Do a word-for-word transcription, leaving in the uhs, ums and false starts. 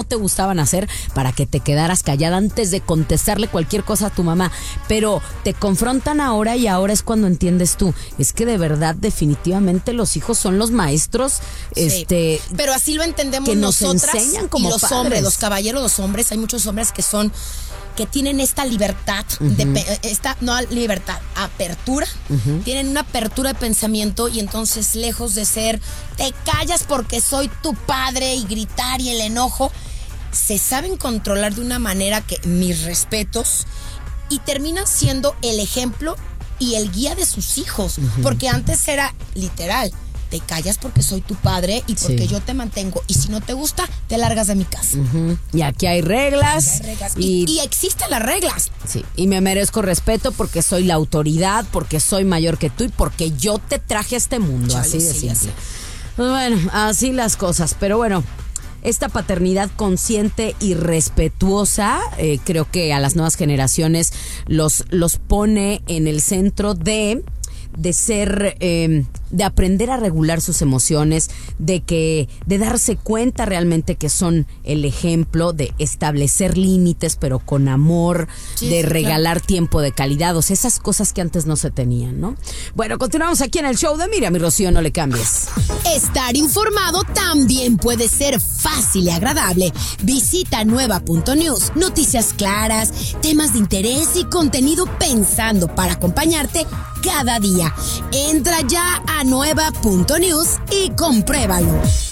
te gustaban hacer para que te quedaras callada antes de contestarle cualquier cosa a tu mamá. Pero te confrontan ahora y ahora es cuando entiendes tú. Es que de verdad, definitivamente los hijos son los maestros. Sí, este, pero así lo entendemos que nos nosotras enseñan como y los padres. hombres, los caballeros, los hombres. Hay muchos hombres que son... que tienen esta libertad, uh-huh. de, esta, no libertad, apertura, uh-huh. tienen una apertura de pensamiento y entonces lejos de ser, te callas porque soy tu padre y gritar y el enojo, se saben controlar de una manera que, mis respetos, y terminan siendo el ejemplo y el guía de sus hijos, uh-huh. porque antes era literal, te callas porque soy tu padre y porque sí. yo te mantengo. Y si no te gusta, te largas de mi casa. Uh-huh. Y aquí hay reglas. Aquí hay reglas. Y, y, y existen las reglas. Sí. Y me merezco respeto porque soy la autoridad, porque soy mayor que tú y porque yo te traje a este mundo. Chale, así de sí, simple. Pues bueno, así las cosas. Pero bueno, esta paternidad consciente y respetuosa, eh, creo que a las nuevas generaciones los, los pone en el centro de... de ser, eh, de aprender a regular sus emociones, de que, de darse cuenta realmente que son el ejemplo, de establecer límites, pero con amor, sí, de sí, regalar claro. tiempo de calidad, o sea, esas cosas que antes no se tenían, ¿no? Bueno, continuamos aquí en el show de Miriam y Rocío, no le cambies. Estar informado también puede ser fácil y agradable. Visita nueva punto news, noticias claras, temas de interés y contenido pensando para acompañarte cada día. Entra ya a nueva punto news y compruébalo.